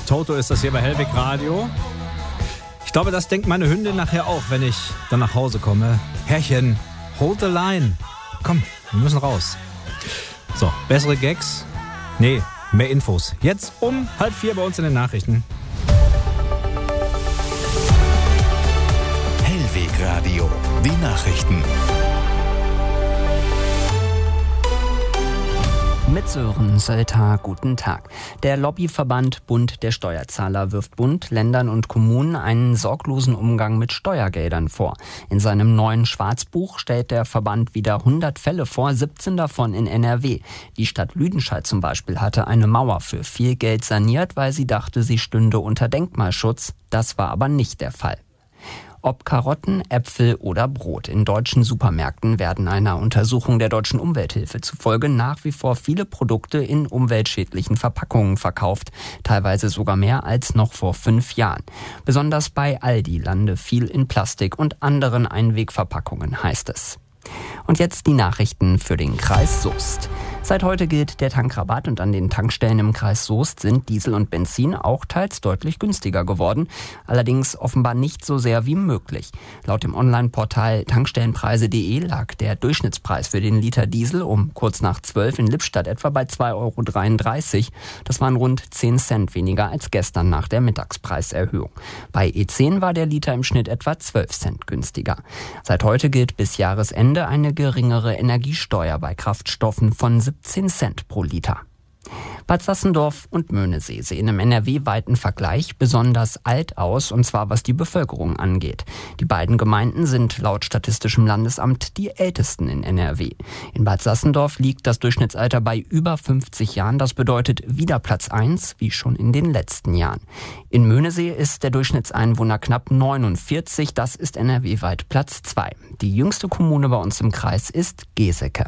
Toto ist das hier bei Hellwig Radio. Ich glaube, das denkt meine Hündin nachher auch, wenn ich dann nach Hause komme. Herrchen, hold the line. Komm, wir müssen raus. So, bessere Gags? Nee, mehr Infos. Jetzt um 3:30 bei uns in den Nachrichten. Hellwig Radio, die Nachrichten. Mit Sören Sölter, guten Tag. Der Lobbyverband Bund der Steuerzahler wirft Bund, Ländern und Kommunen einen sorglosen Umgang mit Steuergeldern vor. In seinem neuen Schwarzbuch stellt der Verband wieder 100 Fälle vor, 17 davon in NRW. Die Stadt Lüdenscheid zum Beispiel hatte eine Mauer für viel Geld saniert, weil sie dachte, sie stünde unter Denkmalschutz. Das war aber nicht der Fall. Ob Karotten, Äpfel oder Brot. In deutschen Supermärkten werden einer Untersuchung der Deutschen Umwelthilfe zufolge nach wie vor viele Produkte in umweltschädlichen Verpackungen verkauft. Teilweise sogar mehr als noch vor 5 Jahren. Besonders bei Aldi lande viel in Plastik und anderen Einwegverpackungen, heißt es. Und jetzt die Nachrichten für den Kreis Soest. Seit heute gilt der Tankrabatt und an den Tankstellen im Kreis Soest sind Diesel und Benzin auch teils deutlich günstiger geworden. Allerdings offenbar nicht so sehr wie möglich. Laut dem Online-Portal tankstellenpreise.de lag der Durchschnittspreis für den Liter Diesel um kurz nach 12 in Lippstadt etwa bei 2,33 €. Das waren rund 10 Cent weniger als gestern nach der Mittagspreiserhöhung. Bei E10 war der Liter im Schnitt etwa 12 Cent günstiger. Seit heute gilt bis Jahresende eine geringere Energiesteuer bei Kraftstoffen von 17 Cent pro Liter. Bad Sassendorf und Möhnesee sehen im NRW-weiten Vergleich besonders alt aus, und zwar was die Bevölkerung angeht. Die beiden Gemeinden sind laut Statistischem Landesamt die ältesten in NRW. In Bad Sassendorf liegt das Durchschnittsalter bei über 50 Jahren. Das bedeutet wieder Platz 1, wie schon in den letzten Jahren. In Möhnesee ist der Durchschnittseinwohner knapp 49. Das ist NRW-weit Platz 2. Die jüngste Kommune bei uns im Kreis ist Geseke.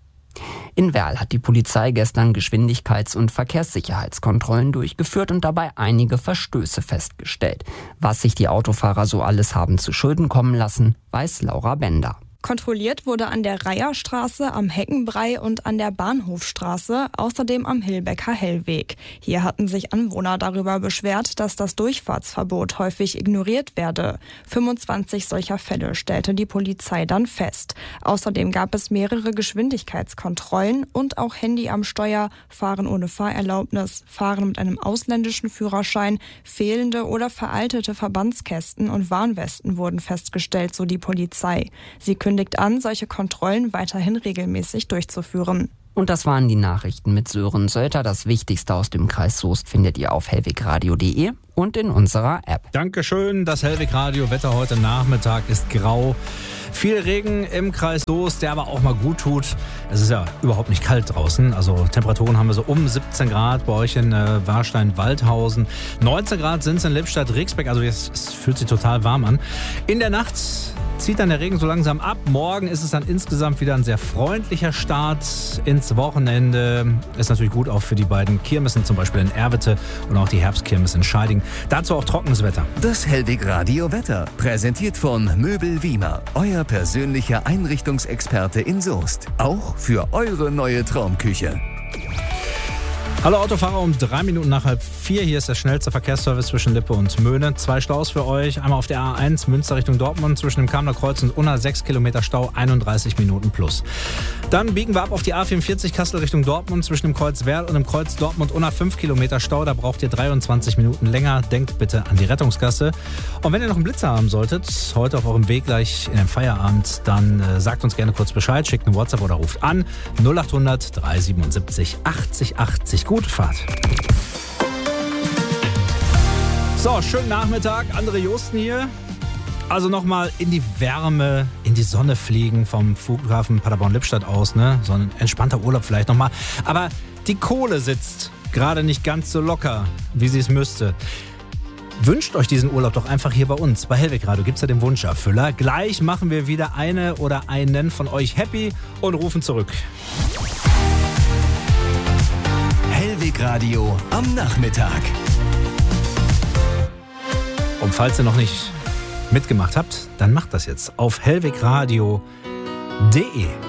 In Werl hat die Polizei gestern Geschwindigkeits- und Verkehrssicherheitskontrollen durchgeführt und dabei einige Verstöße festgestellt. Was sich die Autofahrer so alles haben zu Schulden kommen lassen, weiß Laura Bender. Kontrolliert wurde an der Reiherstraße, am Heckenbrei und an der Bahnhofstraße, außerdem am Hilbecker Hellweg. Hier hatten sich Anwohner darüber beschwert, dass das Durchfahrtsverbot häufig ignoriert werde. 25 solcher Fälle stellte die Polizei dann fest. Außerdem gab es mehrere Geschwindigkeitskontrollen und auch Handy am Steuer, Fahren ohne Fahrerlaubnis, Fahren mit einem ausländischen Führerschein, fehlende oder veraltete Verbandskästen und Warnwesten wurden festgestellt, so die Polizei. Sie kündigt an, solche Kontrollen weiterhin regelmäßig durchzuführen. Und das waren die Nachrichten mit Sören Sölter. Das Wichtigste aus dem Kreis Soest findet ihr auf hellwigradio.de und in unserer App. Dankeschön, das Hellwig Radio. Wetter heute Nachmittag ist grau. Viel Regen im Kreis Soest, der aber auch mal gut tut. Es ist ja überhaupt nicht kalt draußen. Also Temperaturen haben wir so um 17 Grad bei euch in Warstein-Waldhausen. 19 Grad sind es in Lippstadt-Rixbeck. Also es fühlt sich total warm an. In der Nacht zieht dann der Regen so langsam ab. Morgen ist es dann insgesamt wieder ein sehr freundlicher Start ins Wochenende. Ist natürlich gut auch für die beiden Kirmessen, zum Beispiel in Erwitte und auch die Herbstkirmes in Scheiding. Dazu auch trockenes Wetter. Das Hellwig Radio Wetter, präsentiert von Möbel Wiemer, euer persönlicher Einrichtungsexperte in Soest. Auch für eure neue Traumküche. Hallo Autofahrer, um 3 Minuten nach 3:30. Hier ist der schnellste Verkehrsservice zwischen Lippe und Möhne. 2 Staus für euch. Einmal auf der A1 Münster Richtung Dortmund zwischen dem Kamener Kreuz und Unna 6 Kilometer Stau, 31 Minuten plus. Dann biegen wir ab auf die A44 Kassel Richtung Dortmund zwischen dem Kreuz Werl und dem Kreuz Dortmund Unna 5 Kilometer Stau. Da braucht ihr 23 Minuten länger. Denkt bitte an die Rettungskasse. Und wenn ihr noch einen Blitzer haben solltet, heute auf eurem Weg gleich in den Feierabend, dann sagt uns gerne kurz Bescheid, schickt eine WhatsApp oder ruft an 0800 377 80 80. Gute Fahrt. So, schönen Nachmittag. André Josten hier. Also nochmal in die Wärme, in die Sonne fliegen vom Flughafen Paderborn-Lippstadt aus. Ne? So ein entspannter Urlaub vielleicht nochmal. Aber die Kohle sitzt gerade nicht ganz so locker, wie sie es müsste. Wünscht euch diesen Urlaub doch einfach hier bei uns. Bei Hellwig Radio gibt es ja den Wunscherfüller. Gleich machen wir wieder eine oder einen von euch happy und rufen zurück. Hellwig Radio am Nachmittag. Und falls ihr noch nicht mitgemacht habt, dann macht das jetzt auf hellwigradio.de.